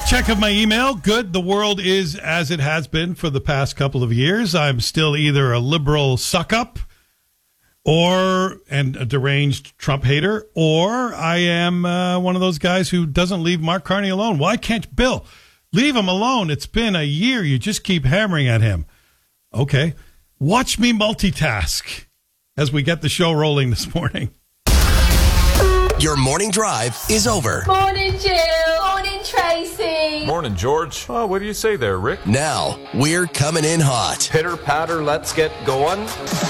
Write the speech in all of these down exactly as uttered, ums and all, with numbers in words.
Check of my email. Good. The world is as it has been for the past couple of years. I'm still either a liberal suck-up or and a deranged Trump hater, or I am uh, one of those guys who doesn't leave Mark Carney alone. Why can't Bill leave him alone? It's been a year. You just keep hammering at him. Okay. Watch me multitask as we get the show rolling this morning. Your morning drive is over. Morning, Jill. Morning, Tracy. Morning, George. Oh, what do you say there, Rick? Now, we're coming in hot. Pitter patter, let's get going.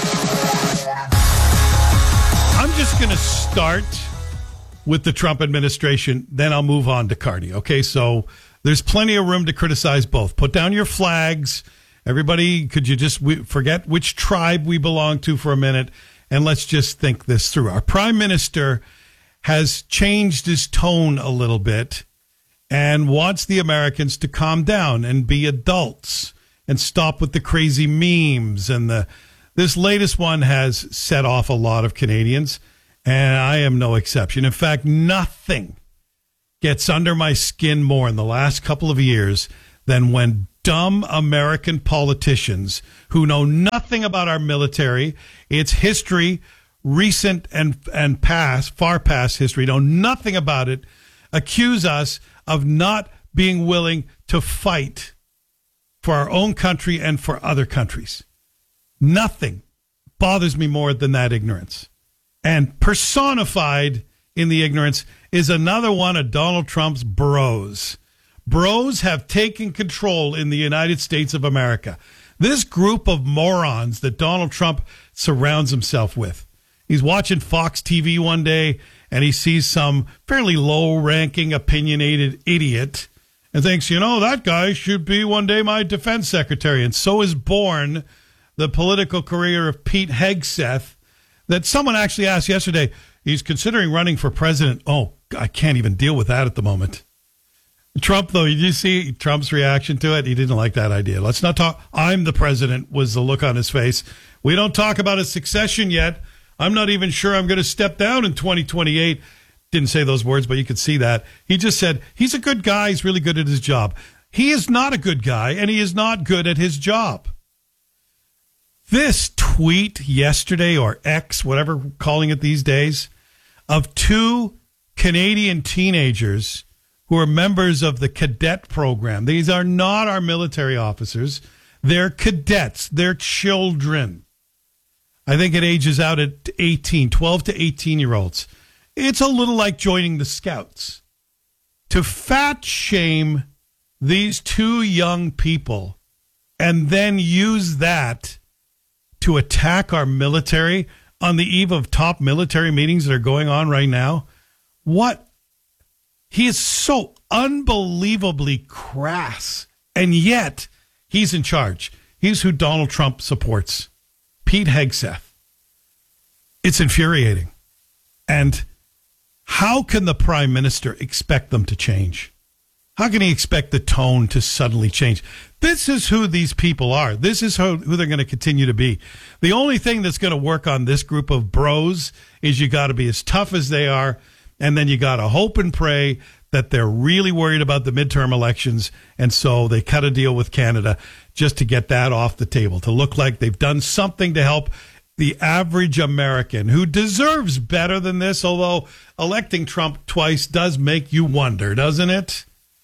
I'm just going to start with the Trump administration, then I'll move on to Carney. Okay, so there's plenty of room to criticize both. Put down your flags. Everybody, could you just forget which tribe we belong to for a minute, and let's just think this through. Our prime minister has changed his tone a little bit and wants the Americans to calm down and be adults and stop with the crazy memes. And the this latest one has set off a lot of Canadians, and I am no exception. In fact, nothing gets under my skin more in the last couple of years than when dumb American politicians who know nothing about our military, its history, recent and and past, far past history, know nothing about it, accuse us of not being willing to fight for our own country and for other countries. Nothing bothers me more than that ignorance. And personified in the ignorance is another one of Donald Trump's bros. Bros have taken control in the United States of America. This group of morons that Donald Trump surrounds himself with. He's watching Fox T V one day, and he sees some fairly low-ranking, opinionated idiot and thinks, you know, that guy should be one day my defense secretary. And so is born the political career of Pete Hegseth that someone actually asked yesterday. He's considering running for president. Oh, I can't even deal with that at the moment. Trump, though, did you see Trump's reaction to it? He didn't like that idea. Let's not talk. I'm the president was the look on his face. We don't talk about a succession yet. I'm not even sure I'm going to step down in twenty twenty-eight. Didn't say those words, but you could see that. He just said, he's a good guy. He's really good at his job. He is not a good guy, and he is not good at his job. This tweet yesterday, or X, whatever we're calling it these days, of two Canadian teenagers who are members of the cadet program. These are not our military officers. They're cadets. They're children. I think it ages out at eighteen, twelve to eighteen-year-olds. It's a little like joining the Scouts. To fat shame these two young people and then use that to attack our military on the eve of top military meetings that are going on right now. What? He is so unbelievably crass, and yet he's in charge. He's who Donald Trump supports. Pete Hegseth. It's infuriating. And how can the prime minister expect them to change? How can he expect the tone to suddenly change? This is who these people are. This is who, who they're going to continue to be. The only thing that's going to work on this group of bros is you got to be as tough as they are, and then you got to hope and pray that they're really worried about the midterm elections, and so they cut a deal with Canada just to get that off the table, to look like they've done something to help the average American who deserves better than this, although electing Trump twice does make you wonder, doesn't it?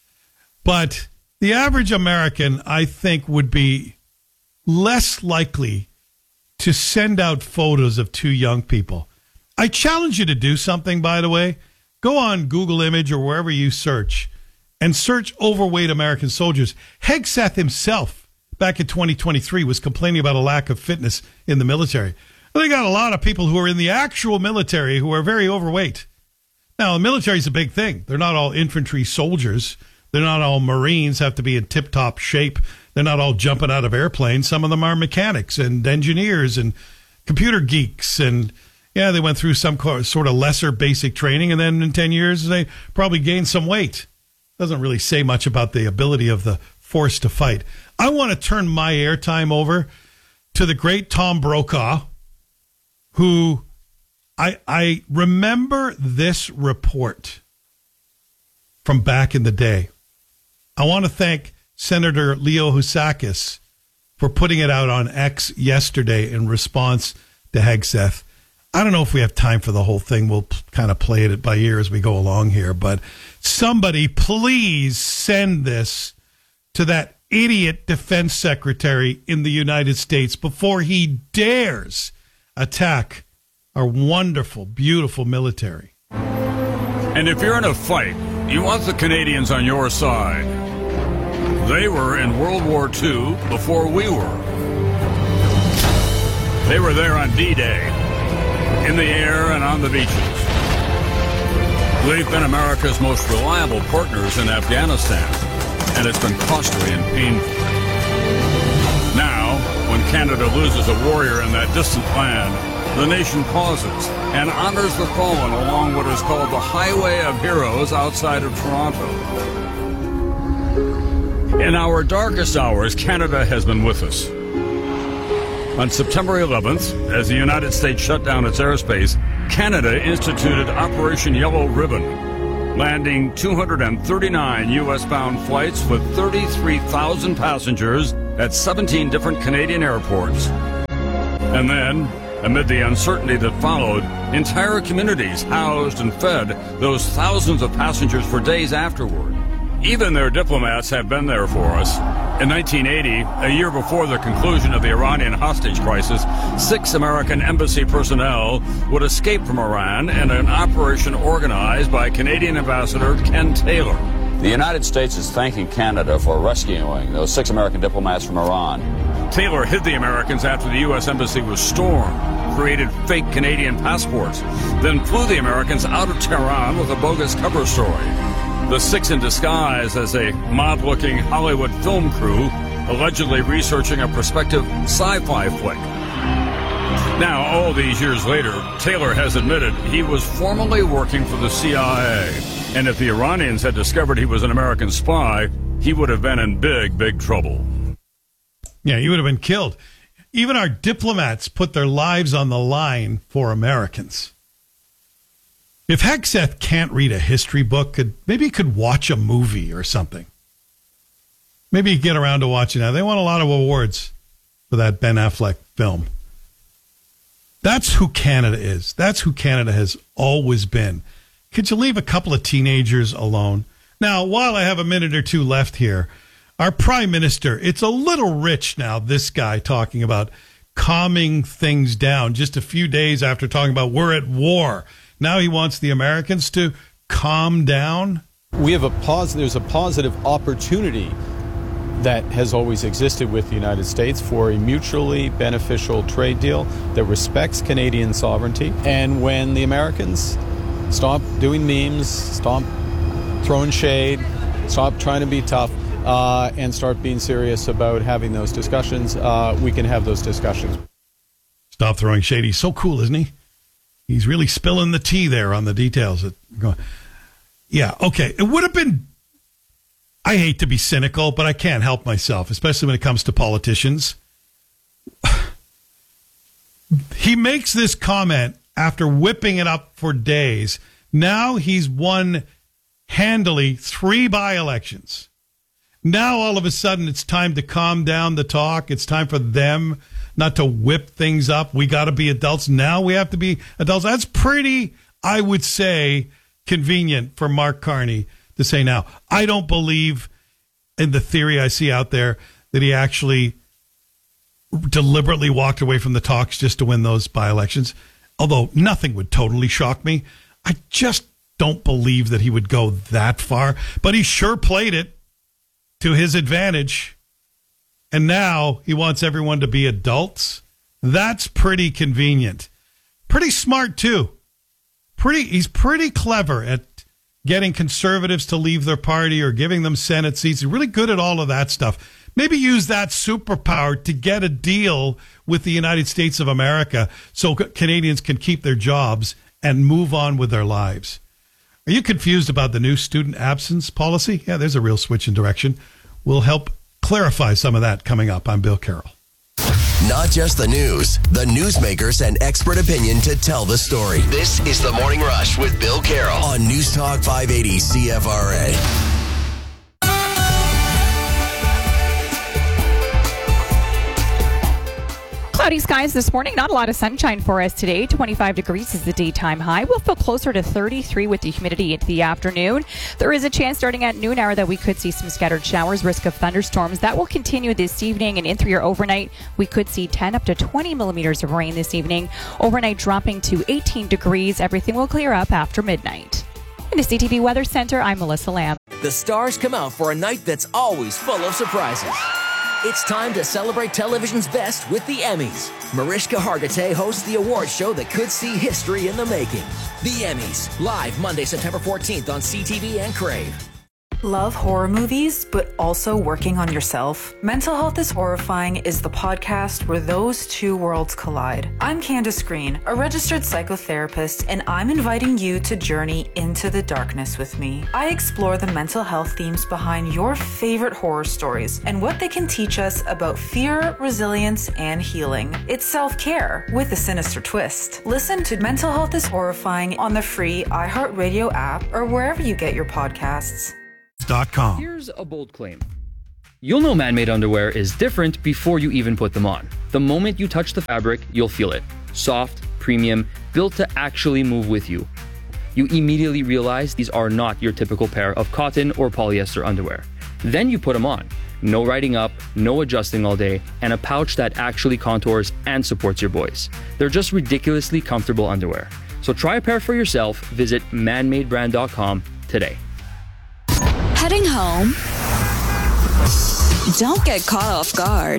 But the average American, I think, would be less likely to send out photos of two young people. I challenge you to do something, by the way. Go on Google Image or wherever you search and search overweight American soldiers. Hegseth himself, back in twenty twenty-three, was complaining about a lack of fitness in the military. Well, they got a lot of people who are in the actual military who are very overweight. Now, the military is a big thing. They're not all infantry soldiers. They're not all Marines, have to be in tip-top shape. They're not all jumping out of airplanes. Some of them are mechanics and engineers and computer geeks. And, yeah, they went through some sort of lesser basic training, and then in ten years they probably gained some weight. Doesn't really say much about the ability of the force to fight. I want to turn my airtime over to the great Tom Brokaw, who I I remember this report from back in the day. I want to thank Senator Leo Housakis for putting it out on X yesterday in response to Hegseth. I don't know if we have time for the whole thing. We'll kind of play it by ear as we go along here. But somebody please send this to that idiot defense secretary in the United States before he dares attack our wonderful, beautiful military. And if you're in a fight, you want the Canadians on your side. They were in World War Two before we were. They were there on D-Day, in the air and on the beaches. They've been America's most reliable partners in Afghanistan, and it's been costly and painful. Now, when Canada loses a warrior in that distant land, the nation pauses and honors the fallen along what is called the Highway of Heroes outside of Toronto. In our darkest hours, Canada has been with us. On September eleventh, as the United States shut down its airspace, Canada instituted Operation Yellow Ribbon, landing two hundred thirty-nine U S-bound flights with thirty-three thousand passengers at seventeen different Canadian airports. And then, amid the uncertainty that followed, entire communities housed and fed those thousands of passengers for days afterward. Even their diplomats have been there for us. In nineteen eighty, a year before the conclusion of the Iranian hostage crisis, six American embassy personnel would escape from Iran in an operation organized by Canadian Ambassador Ken Taylor. The United States is thanking Canada for rescuing those six American diplomats from Iran. Taylor hid the Americans after the U S Embassy was stormed, created fake Canadian passports, then flew the Americans out of Tehran with a bogus cover story. The six in disguise as a mob-looking Hollywood film crew, allegedly researching a prospective sci-fi flick. Now, all these years later, Taylor has admitted he was formerly working for the C I A, and if the Iranians had discovered he was an American spy, he would have been in big, big trouble. Yeah, he would have been killed. Even our diplomats put their lives on the line for Americans. If Hegseth can't read a history book, could maybe he could watch a movie or something. Maybe he'd get around to watching that. They won a lot of awards for that Ben Affleck film. That's who Canada is. That's who Canada has always been. Could you leave a couple of teenagers alone? Now, while I have a minute or two left here, our prime minister, it's a little rich now, this guy talking about calming things down just a few days after talking about we're at war. Now he wants the Americans to calm down. We have a pos- there's a positive opportunity that has always existed with the United States for a mutually beneficial trade deal that respects Canadian sovereignty. And when the Americans stop doing memes, stop throwing shade, stop trying to be tough, uh, and start being serious about having those discussions, uh, we can have those discussions. Stop throwing shade. He's so cool, isn't he? He's really spilling the tea there on the details. Yeah, okay. It would have been, I hate to be cynical, but I can't help myself, especially when it comes to politicians. He makes this comment after whipping it up for days. Now he's won handily three by-elections. Now all of a sudden it's time to calm down the talk. It's time for them not to whip things up. We got to be adults. Now we have to be adults. That's pretty, I would say, convenient for Mark Carney to say now. I don't believe in the theory I see out there that he actually deliberately walked away from the talks just to win those by-elections. Although nothing would totally shock me. I just don't believe that he would go that far. But he sure played it to his advantage. And now he wants everyone to be adults. That's pretty convenient. Pretty smart, too. Pretty, he's pretty clever at getting conservatives to leave their party or giving them Senate seats. He's really good at all of that stuff. Maybe use that superpower to get a deal with the United States of America so Canadians can keep their jobs and move on with their lives. Are you confused about the new student absence policy? Yeah, there's a real switch in direction. We'll help clarify some of that coming up. I'm Bill Carroll. Not just the news, the newsmakers and expert opinion to tell the story. This is The Morning Rush with Bill Carroll on News Talk five eighty C F R A. Cloudy skies this morning. Not a lot of sunshine for us today. twenty-five degrees is the daytime high. We'll feel closer to thirty-three with the humidity into the afternoon. There is a chance starting at noon hour that we could see some scattered showers, risk of thunderstorms. That will continue this evening and in through your overnight. We could see ten up to twenty millimeters of rain this evening. Overnight dropping to eighteen degrees. Everything will clear up after midnight. In the C T V Weather Center, I'm Melissa Lamb. The stars come out for a night that's always full of surprises. It's time to celebrate television's best with the Emmys. Mariska Hargitay hosts the award show that could see history in the making. The Emmys, live Monday, September fourteenth on C T V and Crave. Love horror movies, but also working on yourself? Mental Health is Horrifying is the podcast where those two worlds collide. I'm Candace Green, a registered psychotherapist, and I'm inviting you to journey into the darkness with me. I explore the mental health themes behind your favorite horror stories and what they can teach us about fear, resilience, and healing. It's self-care with a sinister twist. Listen to Mental Health is Horrifying on the free iHeartRadio app or wherever you get your podcasts. .com. Here's a bold claim. You'll know man-made underwear is different before you even put them on. The moment you touch the fabric, you'll feel it. Soft, premium, built to actually move with you. You immediately realize these are not your typical pair of cotton or polyester underwear. Then you put them on. No riding up, no adjusting all day, and a pouch that actually contours and supports your boys. They're just ridiculously comfortable underwear. So try a pair for yourself. Visit man made brand dot com today. Heading home? Don't get caught off guard.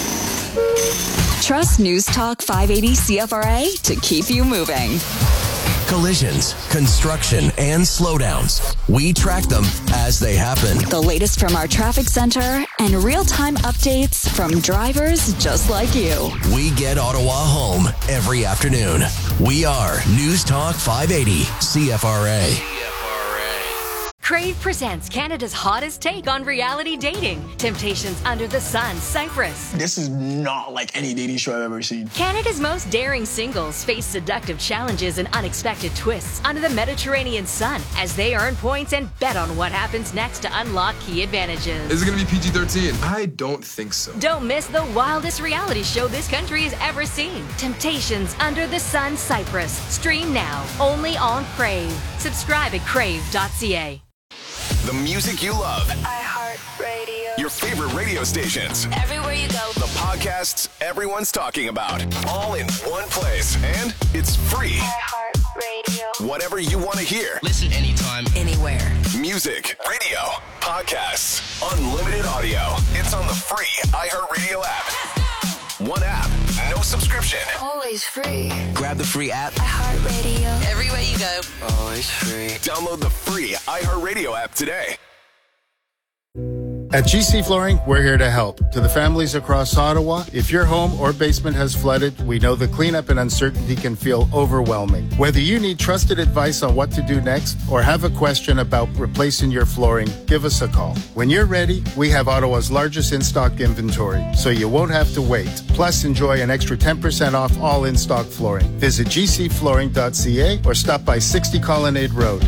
Trust News Talk five eighty C F R A to keep you moving. Collisions, construction, and slowdowns. We track them as they happen. The latest from our traffic center and real-time updates from drivers just like you. We get Ottawa home every afternoon. We are News Talk five eighty C F R A. Crave presents Canada's hottest take on reality dating. Temptations Under the Sun, Cyprus. This is not like any dating show I've ever seen. Canada's most daring singles face seductive challenges and unexpected twists under the Mediterranean sun as they earn points and bet on what happens next to unlock key advantages. Is it going to be P G thirteen? I don't think so. Don't miss the wildest reality show this country has ever seen. Temptations Under the Sun, Cyprus. Stream now, only on Crave. Subscribe at crave dot c a. The music you love. iHeartRadio. Your favorite radio stations. Everywhere you go. The podcasts everyone's talking about. All in one place. And it's free. iHeartRadio. Whatever you want to hear. Listen anytime, anywhere. Music, radio, podcasts, unlimited audio. It's on the free iHeartRadio app. One app, no subscription. Always free. Grab the free app. iHeartRadio. Everywhere you go. Always free. Download the free iHeartRadio app today. At G C Flooring, we're here to help. To the families across Ottawa, if your home or basement has flooded, we know the cleanup and uncertainty can feel overwhelming. Whether you need trusted advice on what to do next or have a question about replacing your flooring, give us a call. When you're ready, we have Ottawa's largest in-stock inventory, so you won't have to wait. Plus, enjoy an extra ten percent off all in-stock flooring. Visit g c flooring dot c a or stop by sixty Colonnade Road.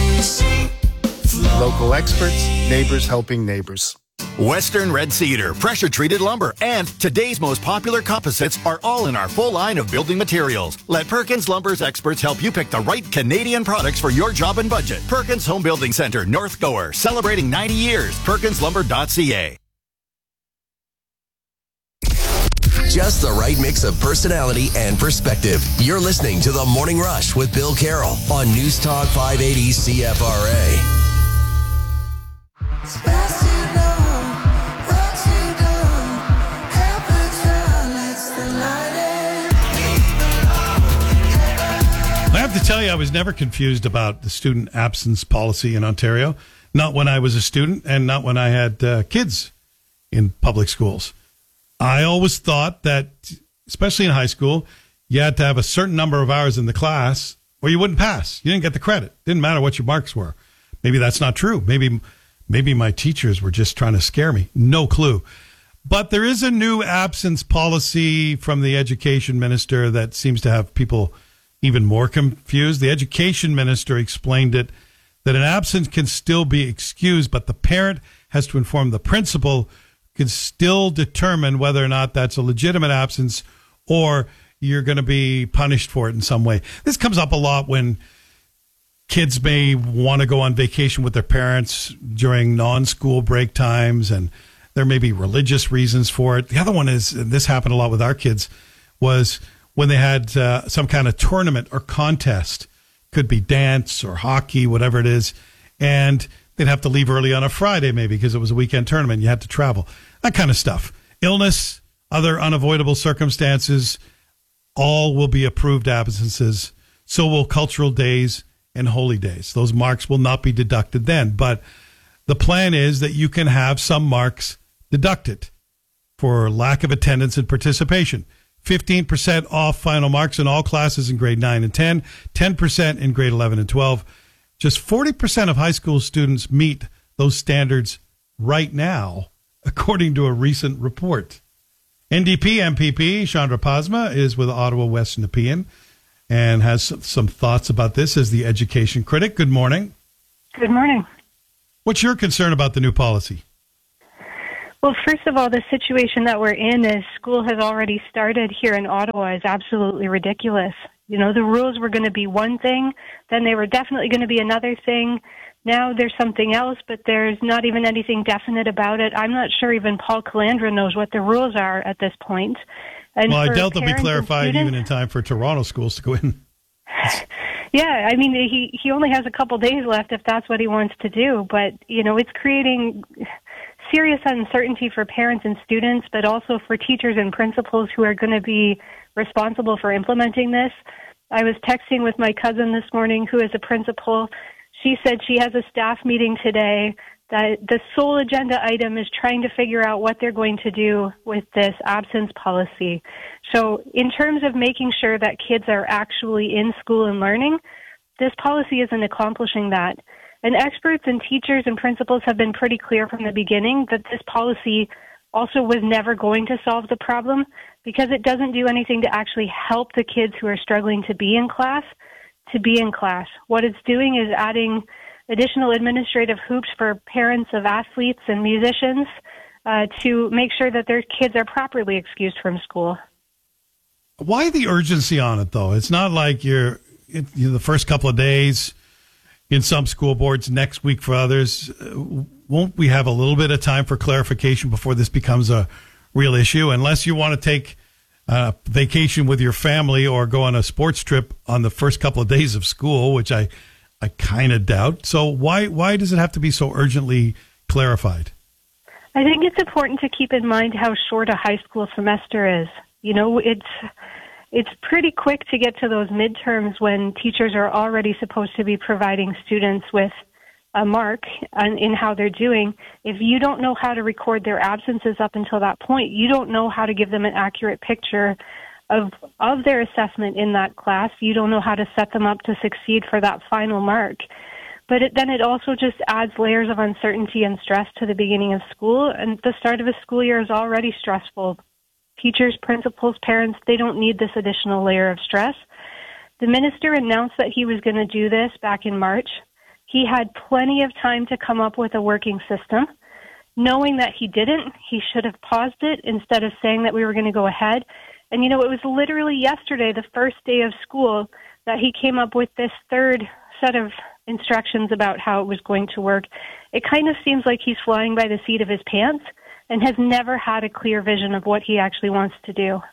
Local experts, neighbors helping neighbors. Western Red Cedar, pressure-treated lumber, and today's most popular composites are all in our full line of building materials. Let Perkins Lumber's experts help you pick the right Canadian products for your job and budget. Perkins Home Building Center, North Gower, celebrating ninety years. perkins lumber dot c a. Just the right mix of personality and perspective. You're listening to The Morning Rush with Bill Carroll on News Talk five eighty C F R A. I have to tell you, I was never confused about the student absence policy in Ontario. Not when I was a student and not when I had uh, kids in public schools. I always thought that, especially in high school, you had to have a certain number of hours in the class or you wouldn't pass. You didn't get the credit. Didn't matter what your marks were. Maybe that's not true. Maybe maybe my teachers were just trying to scare me. No clue. But there is a new absence policy from the education minister that seems to have people even more confused. The education minister explained it, that an absence can still be excused, but the parent has to inform the principal, can still determine whether or not that's a legitimate absence or you're going to be punished for it in some way. This comes up a lot when kids may want to go on vacation with their parents during non-school break times, and there may be religious reasons for it. The other one is, and this happened a lot with our kids, was when they had uh, some kind of tournament or contest. Could be dance or hockey, whatever it is, and they'd have to leave early on a Friday maybe because it was a weekend tournament. You had to travel. That kind of stuff. Illness, other unavoidable circumstances, all will be approved absences. So will cultural days and holy days. Those marks will not be deducted then. But the plan is that you can have some marks deducted for lack of attendance and participation. fifteen percent off final marks in all classes in grade nine and ten, ten percent in grade eleven and twelve. Just forty percent of high school students meet those standards right now, according to a recent report. N D P M P P Chandra Pasma is with Ottawa West Nepean and has some thoughts about this as the education critic. Good morning. Good morning. What's your concern about the new policy? Well, first of all, the situation that we're in is school has already started here in Ottawa is absolutely ridiculous. You know, the rules were going to be one thing, then they were definitely going to be another thing. Now there's something else, but there's not even anything definite about it. I'm not sure even Paul Calandra knows what the rules are at this point. And well, I doubt they'll be parents and clarified students- even in time for Toronto schools to go in. Yeah, I mean, he, he only has a couple days left if that's what he wants to do. But, you know, it's creating serious uncertainty for parents and students, but also for teachers and principals who are going to be responsible for implementing this. I was texting with my cousin this morning, who is a principal. She said she has a staff meeting today that the sole agenda item is trying to figure out what they're going to do with this absence policy. So in terms of making sure that kids are actually in school and learning, this policy isn't accomplishing that. And experts and teachers and principals have been pretty clear from the beginning that this policy also was never going to solve the problem because it doesn't do anything to actually help the kids who are struggling to be in class to be in class. What it's doing is adding additional administrative hoops for parents of athletes and musicians uh, to make sure that their kids are properly excused from school. Why the urgency on it, though? It's not like you're, it, you know, the first couple of days in some school boards, next week for others. Uh, won't we have a little bit of time for clarification before this becomes a real issue? Unless you want to take a vacation with your family or go on a sports trip on the first couple of days of school, which I, I kind of doubt. So why why does it have to be so urgently clarified? I think it's important to keep in mind how short a high school semester is. You know, it's it's pretty quick to get to those midterms when teachers are already supposed to be providing students with a mark on, in how they're doing. If you don't know how to record their absences up until that point, you don't know how to give them an accurate picture of of their assessment in that class. You don't know how to set them up to succeed for that final mark. But it, then it also just adds layers of uncertainty and stress to the beginning of school, and the start of a school year is already stressful. Teachers, principals, parents, they don't need this additional layer of stress. The minister announced that he was going to do this back in March. He had plenty of time to come up with a working system. Knowing that he didn't, he should have paused it instead of saying that we were going to go ahead. And, you know, it was literally yesterday, the first day of school, that he came up with this third set of instructions about how it was going to work. It kind of seems like he's flying by the seat of his pants and has never had a clear vision of what he actually wants to do.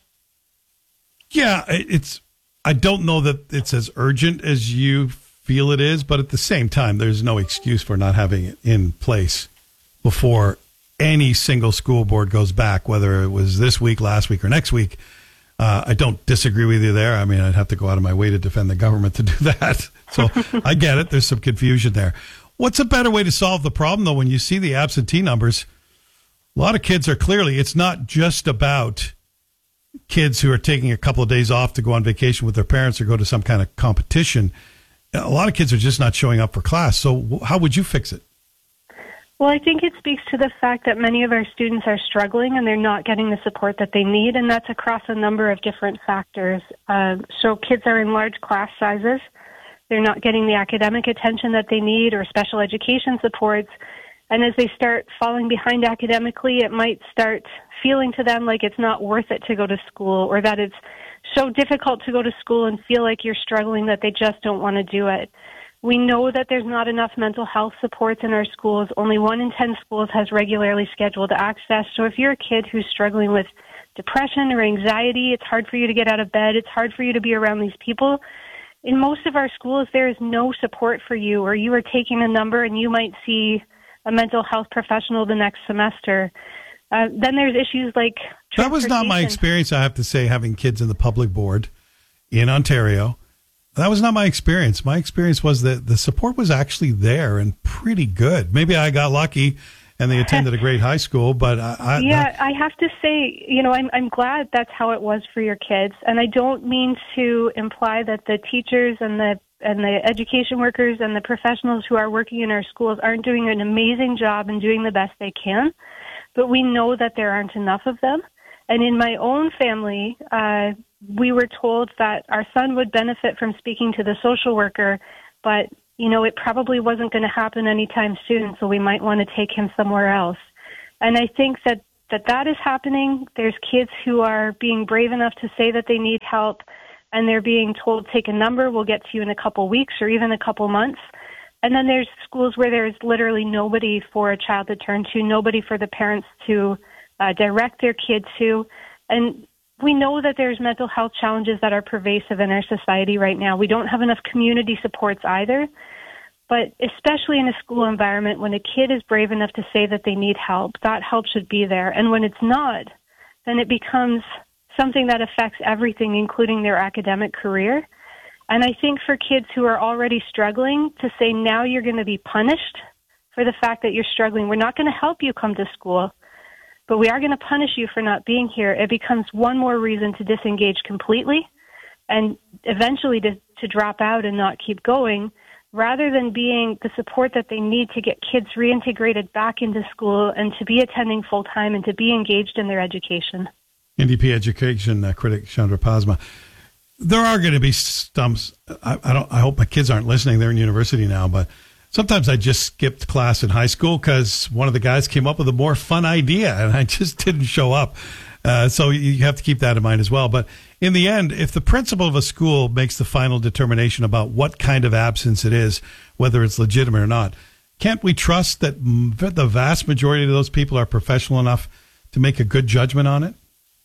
Yeah, it's. I don't know that it's as urgent as you feel it is, but at the same time, there's no excuse for not having it in place before any single school board goes back, whether it was this week, last week, or next week. Uh, I don't disagree with you there. I mean, I'd have to go out of my way to defend the government to do that. So I get it. There's some confusion there. What's a better way to solve the problem, though, when you see the absentee numbers? A lot of kids are clearly, it's not just about kids who are taking a couple of days off to go on vacation with their parents or go to some kind of competition. A lot of kids are just not showing up for class. So how would you fix it? Well, I think it speaks to the fact that many of our students are struggling and they're not getting the support that they need, and that's across a number of different factors. Uh, so kids are in large class sizes. They're not getting the academic attention that they need or special education supports. And as they start falling behind academically, it might start feeling to them like it's not worth it to go to school, or that it's so difficult to go to school and feel like you're struggling that they just don't want to do it. We know that there's not enough mental health supports in our schools. Only one in ten schools has regularly scheduled access. So if you're a kid who's struggling with depression or anxiety, it's hard for you to get out of bed, it's hard for you to be around these people. In most of our schools, there is no support for you, or you are taking a number and you might see a mental health professional the next semester. Uh, then there's issues like that was not my experience, I have to say, having kids in the public board in Ontario. That was not my experience. My experience was that the support was actually there and pretty good. Maybe I got lucky and they attended a great high school, but I, I yeah, that, I have to say, you know, I'm I'm glad that's how it was for your kids, and I don't mean to imply that the teachers and the and the education workers and the professionals who are working in our schools aren't doing an amazing job and doing the best they can, but we know that there aren't enough of them. And in my own family, uh, we were told that our son would benefit from speaking to the social worker, but, you know, it probably wasn't going to happen anytime soon, so we might want to take him somewhere else. And I think that, that that is happening. There's kids who are being brave enough to say that they need help, and they're being told, take a number, we'll get to you in a couple weeks or even a couple months. And then there's schools where there's literally nobody for a child to turn to, nobody for the parents to uh, direct their kid to. And we know that there's mental health challenges that are pervasive in our society right now. We don't have enough community supports either. But especially in a school environment, when a kid is brave enough to say that they need help, that help should be there. And when it's not, then it becomes something that affects everything, including their academic career. And I think for kids who are already struggling, to say now you're going to be punished for the fact that you're struggling, we're not going to help you come to school, but we are going to punish you for not being here, it becomes one more reason to disengage completely and eventually to, to drop out and not keep going, rather than being the support that they need to get kids reintegrated back into school and to be attending full-time and to be engaged in their education. N D P education uh, critic Chandra Pasma. There are going to be stumps. I, I don't. I hope my kids aren't listening. They're in university now, but sometimes I just skipped class in high school because one of the guys came up with a more fun idea, and I just didn't show up. Uh, so you have to keep that in mind as well. But in the end, if the principal of a school makes the final determination about what kind of absence it is, whether it's legitimate or not, can't we trust that the vast majority of those people are professional enough to make a good judgment on it?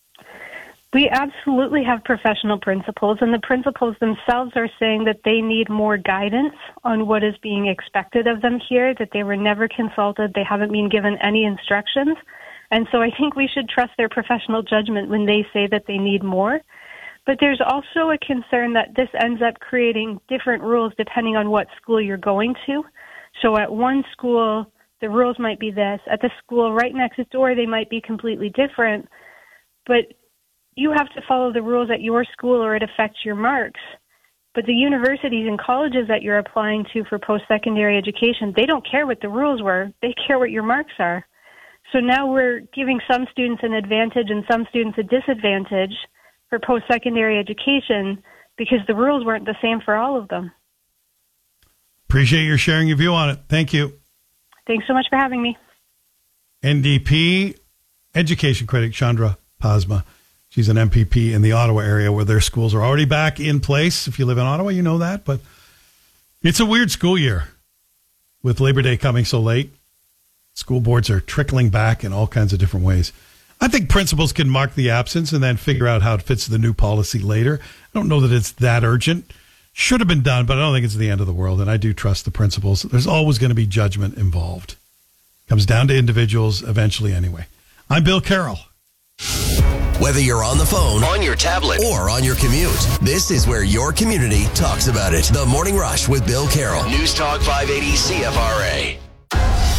We absolutely have professional principals, and the principals themselves are saying that they need more guidance on what is being expected of them here, that they were never consulted, they haven't been given any instructions. And so I think we should trust their professional judgment when they say that they need more. But there's also a concern that this ends up creating different rules depending on what school you're going to. So at one school, the rules might be this. At the school right next door, they might be completely different. But you have to follow the rules at your school or it affects your marks. But the universities and colleges that you're applying to for post-secondary education, they don't care what the rules were. They care what your marks are. So now we're giving some students an advantage and some students a disadvantage for post-secondary education because the rules weren't the same for all of them. Appreciate your sharing your view on it. Thank you. Thanks so much for having me. N D P education critic Chandra Pasma. She's an M P P in the Ottawa area where their schools are already back in place. If you live in Ottawa, you know that. But it's a weird school year with Labor Day coming so late. School boards are trickling back in all kinds of different ways. I think principals can mark the absence and then figure out how it fits the new policy later. I don't know that it's that urgent. Should have been done, but I don't think it's the end of the world. And I do trust the principals. There's always going to be judgment involved. Comes down to individuals eventually anyway. I'm Bill Carroll. Whether you're on the phone, on your tablet, or on your commute, this is where your community talks about it. The Morning Rush with Bill Carroll. News Talk five eighty C F R A.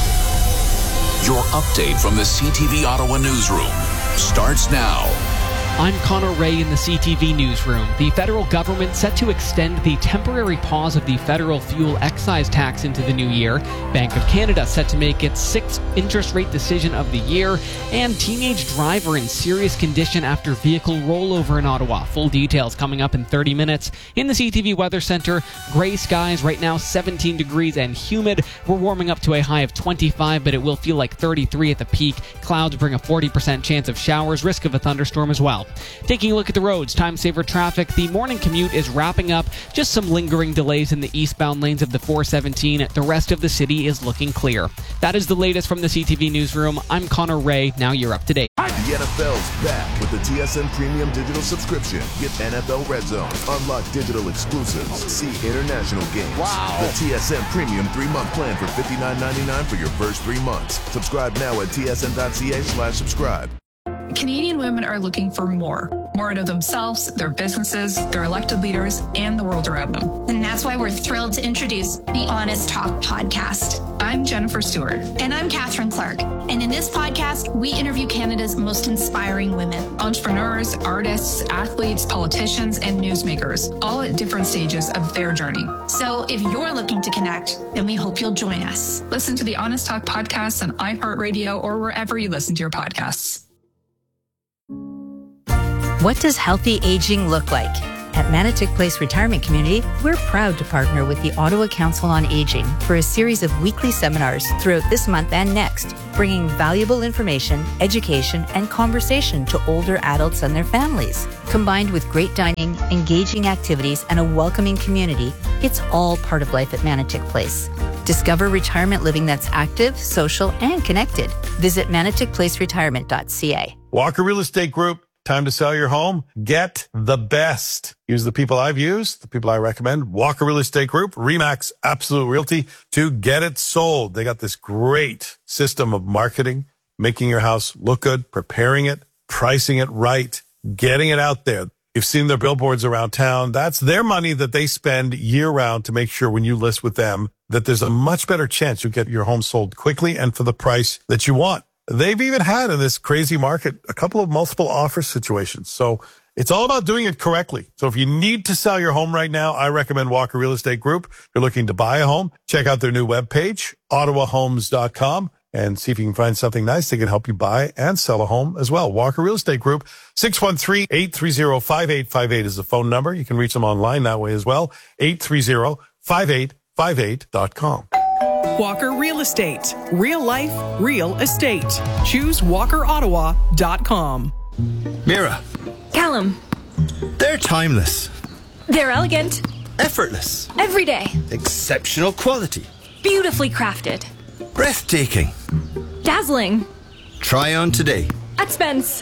Your update from the C T V Ottawa newsroom starts now. I'm Connor Ray in the C T V newsroom. The federal government set to extend the temporary pause of the federal fuel excise tax into the new year. Bank of Canada set to make its sixth interest rate decision of the year. And teenage driver in serious condition after vehicle rollover in Ottawa. Full details coming up in thirty minutes. In the C T V Weather Center, gray skies right now, seventeen degrees and humid. We're warming up to a high of twenty-five, but it will feel like thirty-three at the peak. Clouds bring a forty percent chance of showers, risk of a thunderstorm as well. Taking a look at the roads, time saver traffic. The morning commute is wrapping up. Just some lingering delays in the eastbound lanes of the four seventeen. The rest of the city is looking clear. That is the latest from the C T V newsroom. I'm Connor Ray. Now you're up to date. The N F L's back with the T S N Premium Digital Subscription. Get N F L Red Zone, unlock digital exclusives, see international games. Wow. The T S N Premium three-month plan for fifty-nine ninety-nine for your first three months. Subscribe now at T S N dot C A slash subscribe. Canadian women are looking for more. More out of themselves, their businesses, their elected leaders, and the world around them. And that's why we're thrilled to introduce the Honest Talk podcast. I'm Jennifer Stewart. And I'm Catherine Clark. And in this podcast, we interview Canada's most inspiring women. Entrepreneurs, artists, athletes, politicians, and newsmakers, all at different stages of their journey. So if you're looking to connect, then we hope you'll join us. Listen to the Honest Talk podcast on iHeartRadio or wherever you listen to your podcasts. What does healthy aging look like? At Manotick Place Retirement Community, we're proud to partner with the Ottawa Council on Aging for a series of weekly seminars throughout this month and next, bringing valuable information, education, and conversation to older adults and their families. Combined with great dining, engaging activities, and a welcoming community, it's all part of life at Manotick Place. Discover retirement living that's active, social, and connected. Visit manotick place retirement dot c a. Walker Real Estate Group. Time to sell your home? Get the best. Use the people I've used, the people I recommend. Walker Real Estate Group, RE/MAX Absolute Realty to get it sold. They got this great system of marketing, making your house look good, preparing it, pricing it right, getting it out there. You've seen their billboards around town. That's their money that they spend year round to make sure when you list with them that there's a much better chance you get your home sold quickly and for the price that you want. They've even had in this crazy market a couple of multiple offer situations. So it's all about doing it correctly. So if you need to sell your home right now, I recommend Walker Real Estate Group. If you're looking to buy a home, check out their new webpage, ottawa homes dot com, and see if you can find something nice that can help you buy and sell a home as well. Walker Real Estate Group, six one three, eight three zero, five eight five eight is the phone number. You can reach them online that way as well, eight three zero, five eight five eight dot com. Walker Real Estate. Real life, real estate. Choose walker ottawa dot com. Mira. Callum. They're timeless. They're elegant. Effortless. Everyday. Exceptional quality. Beautifully crafted. Breathtaking. Dazzling. Try on today. At Spence.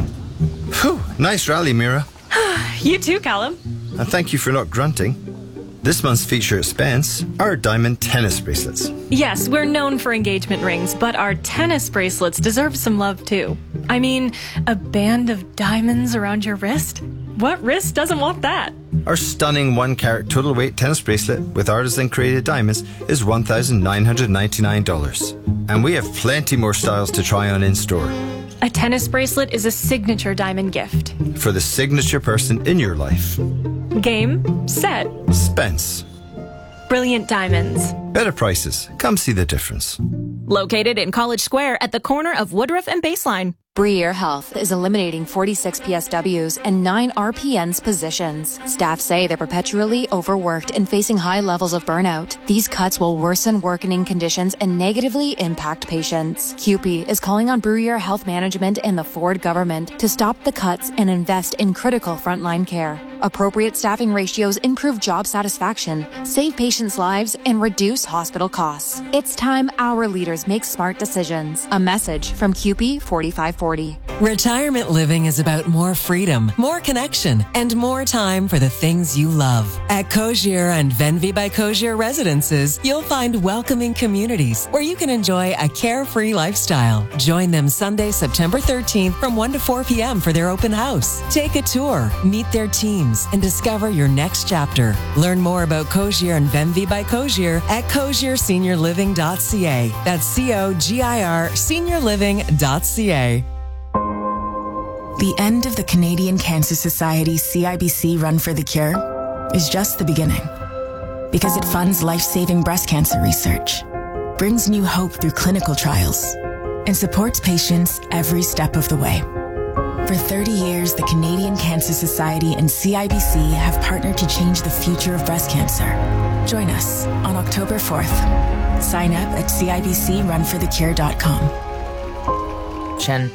Whew, nice rally, Mira. You too, Callum. And thank you for not grunting. This month's feature at Spence are diamond tennis bracelets. Yes, we're known for engagement rings, but our tennis bracelets deserve some love too. I mean, a band of diamonds around your wrist? What wrist doesn't want that? Our stunning one-carat total weight tennis bracelet with artisan-created diamonds is one thousand nine hundred ninety-nine dollars. And we have plenty more styles to try on in-store. A tennis bracelet is a signature diamond gift. For the signature person in your life. Game, set. Spence. Brilliant diamonds. Better prices. Come see the difference. Located in College Square at the corner of Woodruff and Baseline. Bruyere Health is eliminating forty-six P S Ws and nine R P Ns positions. Staff say they're perpetually overworked and facing high levels of burnout. These cuts will worsen working conditions and negatively impact patients. C U P E is calling on Bruyere Health Management and the Ford government to stop the cuts and invest in critical frontline care. Appropriate staffing ratios improve job satisfaction, save patients' lives, and reduce hospital costs. It's time our leaders make smart decisions. A message from C U P E forty-five forty. Retirement living is about more freedom, more connection, and more time for the things you love. At Cogier and Venvi by Cogier Residences, you'll find welcoming communities where you can enjoy a carefree lifestyle. Join them Sunday, September thirteenth from one to four p.m. for their open house. Take a tour, meet their teams, and discover your next chapter. Learn more about Cogier and Venvi by Cogier at cogier senior living dot c a. That's C O G I R senior living dot c a. The end of the Canadian Cancer Society's C I B C Run for the Cure is just the beginning. Because it funds life-saving breast cancer research, brings new hope through clinical trials, and supports patients every step of the way. For thirty years, the Canadian Cancer Society and C I B C have partnered to change the future of breast cancer. Join us on October fourth. Sign up at C I B C run for the cure dot com. Chen.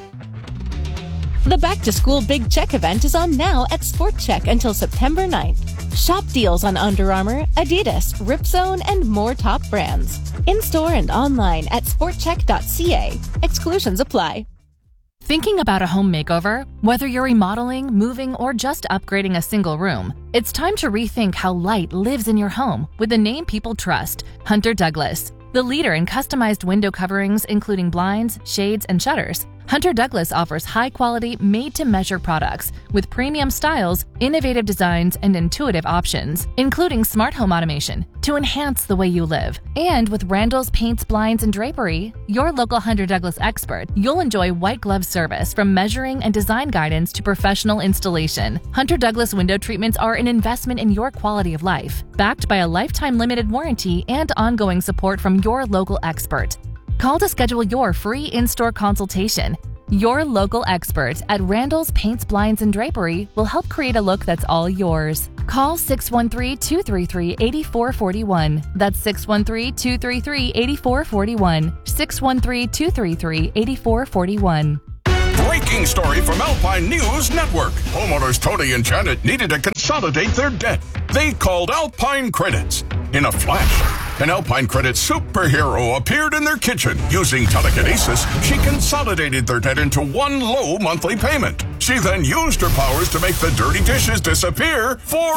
The Back to School Big Check event is on now at Sport Check until September ninth. Shop deals on Under Armour, Adidas, Ripzone, and more top brands. In-store and online at sport check dot c a. Exclusions apply. Thinking about a home makeover? Whether you're remodeling, moving, or just upgrading a single room, it's time to rethink how light lives in your home with the name people trust, Hunter Douglas. The leader in customized window coverings, including blinds, shades, and shutters, Hunter Douglas offers high-quality, made-to-measure products with premium styles, innovative designs, and intuitive options, including smart home automation to enhance the way you live. And with Randall's Paints, Blinds, and Drapery, your local Hunter Douglas expert, you'll enjoy white glove service from measuring and design guidance to professional installation. Hunter Douglas window treatments are an investment in your quality of life, backed by a lifetime limited warranty and ongoing support from your local expert. Call to schedule your free in-store consultation. Your local expert at Randall's Paints, Blinds, and Drapery will help create a look that's all yours. Call six one three, two three three, eight four four one. That's six one three, two three three, eight four four one. six one three, two three three, eight four four one. Breaking story from Alpine News Network. Homeowners Tony and Janet needed to consolidate their debt. They called Alpine Credits. In a flash, an Alpine Credits superhero appeared in their kitchen. Using telekinesis, she consolidated their debt into one low monthly payment. She then used her powers to make the dirty dishes disappear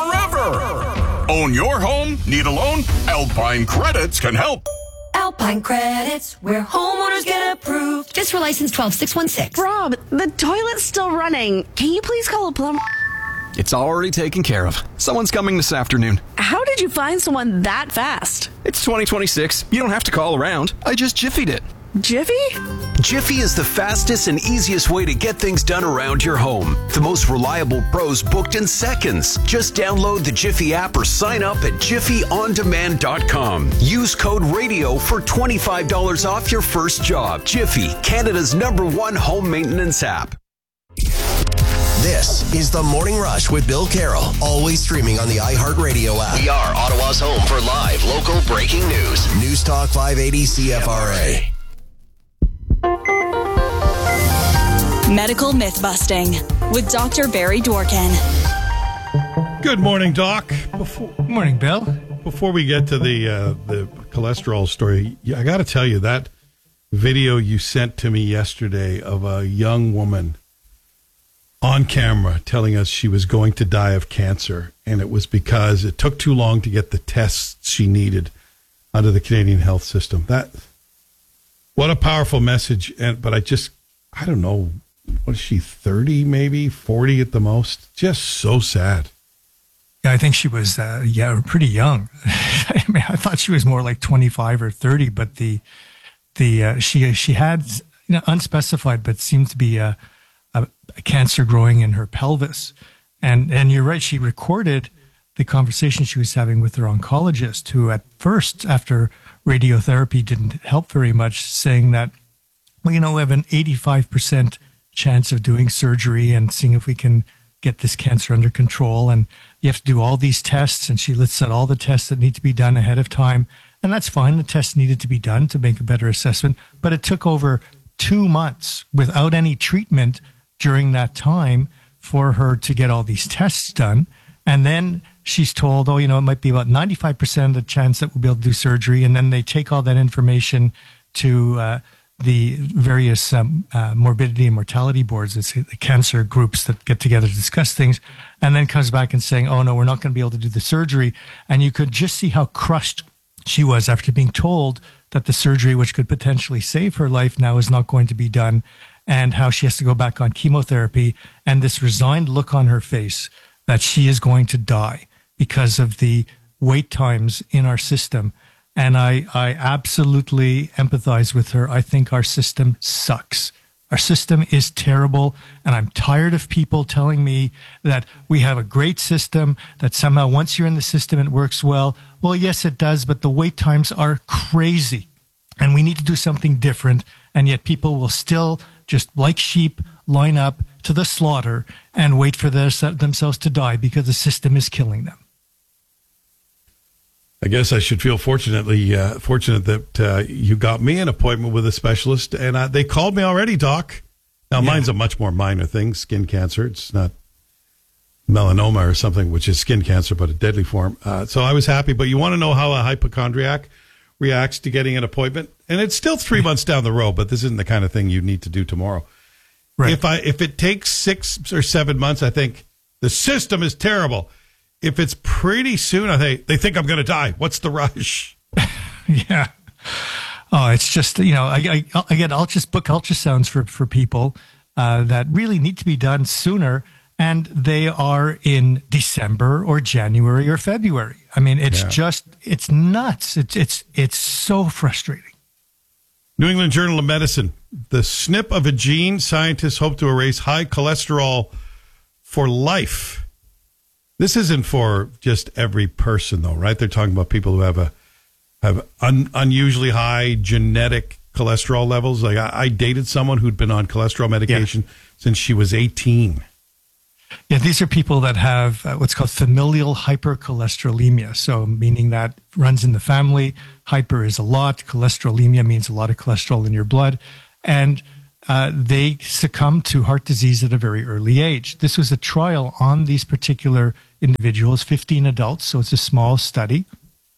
forever. Own your home? Need a loan? Alpine Credits can help. Alpine Credits, where homeowners get approved. Just for license twelve six one six. Rob, the toilet's still running. Can you please call a plumber? It's already taken care of. Someone's coming this afternoon. How did you find someone that fast? It's twenty twenty-six. You don't have to call around. I just Jiffied it. Jiffy? Jiffy is the fastest and easiest way to get things done around your home. The most reliable pros booked in seconds. Just download the Jiffy app or sign up at jiffy on demand dot com. Use code RADIO for twenty-five dollars off your first job. Jiffy, Canada's number one home maintenance app. This is The Morning Rush with Bill Carroll. Always streaming on the iHeartRadio app. We are Ottawa's home for live local breaking news. News Talk five eighty C F R A. Medical Myth Busting with Doctor Barry Dworkin. Good morning, Doc. Before, Good morning, Bill. Before we get to the uh, the cholesterol story, I got to tell you that video you sent to me yesterday of a young woman on camera telling us she was going to die of cancer, and it was because it took too long to get the tests she needed under the Canadian health system. That, what a powerful message. And but I just, I don't know, what is she, thirty maybe, forty at the most? Just so sad. Yeah, I think she was, uh, yeah, pretty young. I mean, I thought she was more like twenty-five or thirty, but the, the, uh, she, she had, you know, unspecified, but seemed to be a, a, a cancer growing in her pelvis. And, and you're right. She recorded the conversation she was having with her oncologist, who at first, after radiotherapy didn't help very much, saying that, well, you know, we have an eighty-five percent chance of doing surgery and seeing if we can get this cancer under control. And you have to do all these tests. And she lists out all the tests that need to be done ahead of time. And that's fine. The tests needed to be done to make a better assessment. But it took over two months without any treatment during that time for her to get all these tests done. And then she's told, oh, you know, it might be about ninety-five percent of the chance that we'll be able to do surgery. And then they take all that information to uh, the various um, uh, morbidity and mortality boards, it's the cancer groups that get together to discuss things, and then comes back and saying, oh, no, we're not going to be able to do the surgery. And you could just see how crushed she was after being told that the surgery, which could potentially save her life, now is not going to be done, and how she has to go back on chemotherapy, and this resigned look on her face that she is going to die because of the wait times in our system. And I, I absolutely empathize with her. I think our system sucks. I Our system is terrible, and I'm tired of people telling me that we have a great system, that somehow once you're in the system, it works well. Well, yes, it does, but the wait times are crazy, and we need to do something different, and yet people will still, just like sheep, line up to the slaughter and wait for their, themselves to die because the system is killing them. I guess I should feel fortunately uh, fortunate that uh, you got me an appointment with a specialist, and uh, they called me already, Doc. Now, yeah. Mine's a much more minor thing, skin cancer. It's not melanoma or something, which is skin cancer, but a deadly form. Uh, so I was happy. But you want to know how a hypochondriac reacts to getting an appointment? And it's still three months down the road, but this isn't the kind of thing you need to do tomorrow. Right. If I if it takes six or seven months, I think the system is terrible. If it's pretty soon, I think they think I'm going to die. What's the rush? Yeah. Oh, it's just, you know, I, I, again, I'll just book ultrasounds for, for people uh, that really need to be done sooner. And they are in December or January or February. I mean, it's yeah. just, it's nuts. It's, it's, it's so frustrating. New England Journal of Medicine. The S N P of a gene, scientists hope to erase high cholesterol for life. This isn't for just every person, though, right? They're talking about people who have a have un, unusually high genetic cholesterol levels. Like I, I dated someone who'd been on cholesterol medication yeah. since she was eighteen. Yeah, these are people that have uh, what's called familial hypercholesterolemia. So meaning that runs in the family. Hyper is a lot. Cholesterolemia means a lot of cholesterol in your blood. And Uh, they succumb to heart disease at a very early age. This was a trial on these particular individuals, fifteen adults, so it's a small study.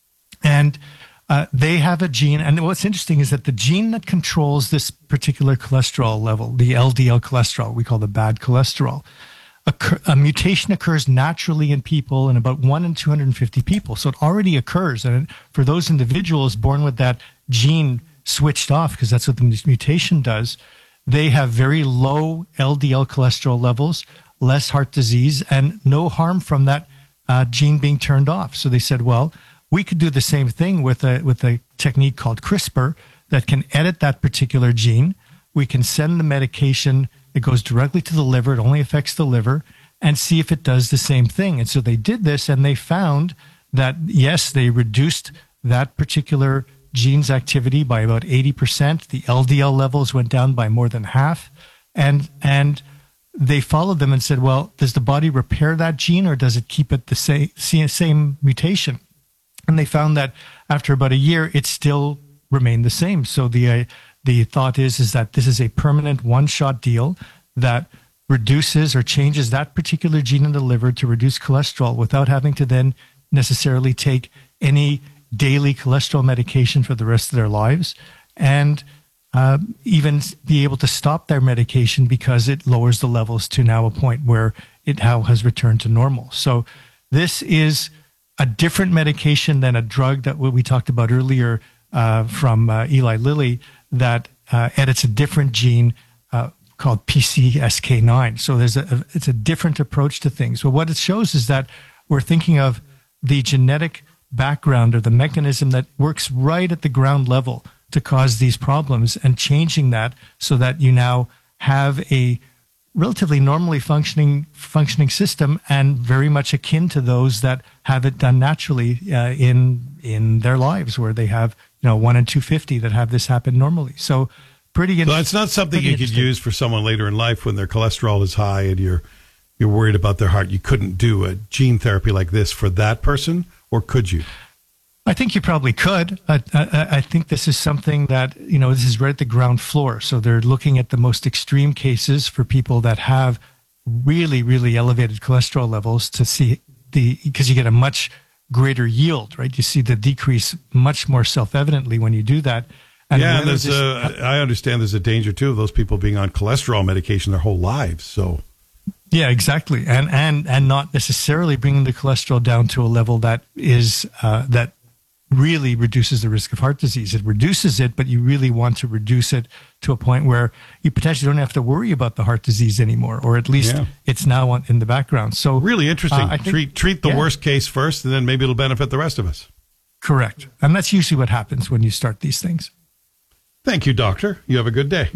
And uh, they have a gene, and what's interesting is that the gene that controls this particular cholesterol level, the L D L cholesterol, we call the bad cholesterol, occur, a mutation occurs naturally in people in about one in two hundred fifty people. So it already occurs. And for those individuals born with that gene switched off, because that's what the mutation does, they have very low L D L cholesterol levels, less heart disease, and no harm from that uh, gene being turned off. So they said, well, we could do the same thing with a with a technique called CRISPR that can edit that particular gene. We can send the medication, it goes directly to the liver, it only affects the liver, and see if it does the same thing. And so they did this, and they found that, yes, they reduced that particular gene's activity by about eighty percent. The L D L levels went down by more than half. And and they followed them and said, well, does the body repair that gene or does it keep it the same, same mutation? And they found that after about a year, it still remained the same. So the uh, the thought is, is that this is a permanent one-shot deal that reduces or changes that particular gene in the liver to reduce cholesterol without having to then necessarily take any daily cholesterol medication for the rest of their lives, and uh, even be able to stop their medication because it lowers the levels to now a point where it now has returned to normal. So this is a different medication than a drug that we talked about earlier uh, from uh, Eli Lilly that uh, edits a different gene uh, called P C S K nine. So there's a, a it's a different approach to things. Well, what it shows is that we're thinking of the genetic background or the mechanism that works right at the ground level to cause these problems, and changing that so that you now have a relatively normally functioning functioning system and very much akin to those that have it done naturally uh, in in their lives, where they have, you know, one in two fifty that have this happen normally. So pretty interesting. So it's not something you could use for someone later in life when their cholesterol is high and you're you're worried about their heart. You couldn't do a gene therapy like this for that person, or could you? I think you probably could. I, I, I think this is something that, you know, this is right at the ground floor. So they're looking at the most extreme cases for people that have really, really elevated cholesterol levels to see the, because you get a much greater yield, right? You see the decrease much more self-evidently when you do that. And yeah, and there's this, a, I understand there's a danger too of those people being on cholesterol medication their whole lives. So yeah, exactly, and and and not necessarily bringing the cholesterol down to a level that is uh, that really reduces the risk of heart disease. It reduces it, but you really want to reduce it to a point where you potentially don't have to worry about the heart disease anymore, or at least yeah. it's now on, in the background. So really interesting. Uh, I think, treat treat the yeah. worst case first, and then maybe it'll benefit the rest of us. Correct, and that's usually what happens when you start these things. Thank you, doctor. You have a good day.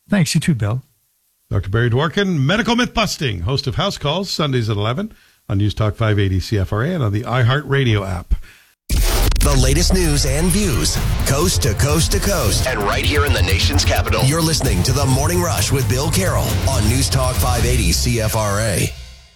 Thanks, you too, Bill. Doctor Barry Dworkin, Medical Myth Busting, host of House Calls, Sundays at eleven on News Talk five eighty C F R A and on the iHeartRadio app. The latest news and views, coast to coast to coast, and right here in the nation's capital. You're listening to The Morning Rush with Bill Carroll on News Talk five eighty C F R A.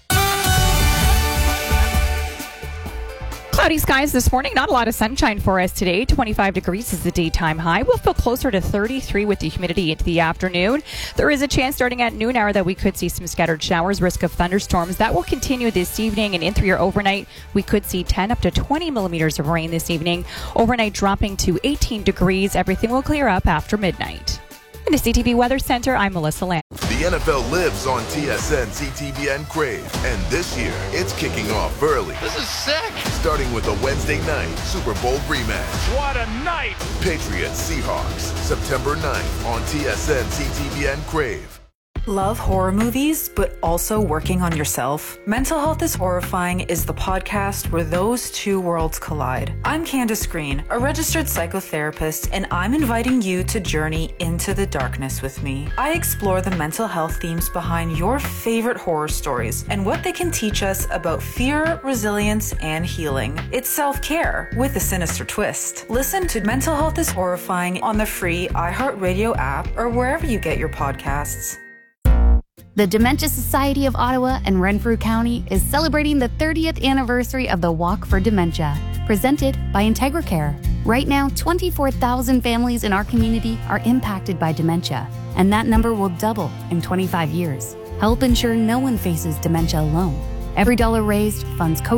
Cloudy skies this morning. Not a lot of sunshine for us today. twenty-five degrees is the daytime high. We'll feel closer to thirty-three with the humidity into the afternoon. There is a chance starting at noon hour that we could see some scattered showers, risk of thunderstorms. That will continue this evening and in through your overnight. We could see ten up to twenty millimeters of rain this evening. Overnight dropping to eighteen degrees. Everything will clear up after midnight. In the C T V Weather Center, I'm Melissa Lamb. The N F L lives on T S N, C T V N Crave, and this year it's kicking off early. This is sick! Starting with a Wednesday night Super Bowl rematch. What a night! Patriots Seahawks, September ninth on T S N, C T V N Crave. Love horror movies, but also working on yourself? Mental Health is Horrifying is the podcast where those two worlds collide. I'm Candace Green, a registered psychotherapist, and I'm inviting you to journey into the darkness with me. I explore the mental health themes behind your favorite horror stories and what they can teach us about fear, resilience, and healing. It's self-care with a sinister twist. Listen to Mental Health is Horrifying on the free iHeartRadio app or wherever you get your podcasts. The Dementia Society of Ottawa and Renfrew County is celebrating the thirtieth anniversary of the Walk for Dementia, presented by IntegraCare. Right now, twenty-four thousand families in our community are impacted by dementia, and that number will double in twenty-five years. Help ensure no one faces dementia alone. Every dollar raised funds co-